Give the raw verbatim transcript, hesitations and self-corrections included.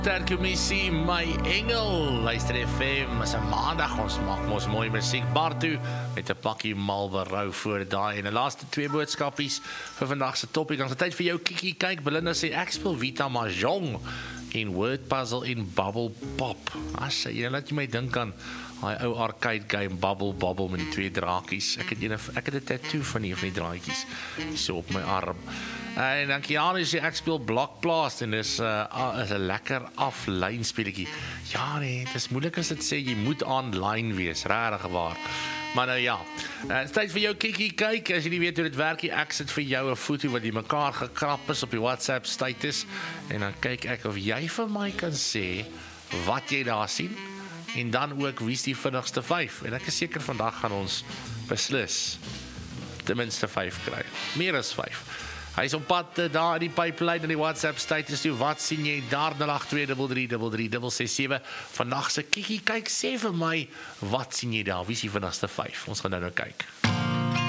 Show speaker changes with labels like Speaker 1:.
Speaker 1: Terkommissie, my engel, luister F M, is 'n maandag, ons maak mos mooi musiek, bar toe, met 'n pakkie Marlboro voor daai, en 'n laaste twee boodskapies vir vandag se topic, ons het tyd vir jou kiekie, kyk, Belinda sê, ek speel Vita Mahjong, in Word Puzzle, in Bubble Pop, as jy, laat jy my dink aan, die ou arcade game Bubble Bubble met die twee draakies, ek het, ene, ek het 'n tattoo van die van die draakies, so op my arm. En dan Kiana sê, ek speel Block Blast, en dis uh, is 'n lekker aflyn speletjie. Ja nee, dit is moeilik as dit sê, jy moet online wees, regtig waar. Maar nou ja, uh, is tyd vir jou kikkie, kyk, as jy nie weet hoe dit werk, ek sit vir jou 'n foto wat die mekaar gekrap is op die WhatsApp status, en dan kyk ek of jy vir my kan sê, wat jy daar sien, en dan ook, wie is die vinnigste vyf, en ek is seker vandag gaan ons beslis, ten minste vyf kry, meer as vyf. Hy is op pad uh, daar in die pipeline in die WhatsApp status toe, wat sien jy daar, nul agt twee drie drie drie drie ses ses sewe, vandag se kikkie, kyk, sê vir my, wat sien jy daar, wie is die vinnigste vyf, ons gaan nou nou kyk.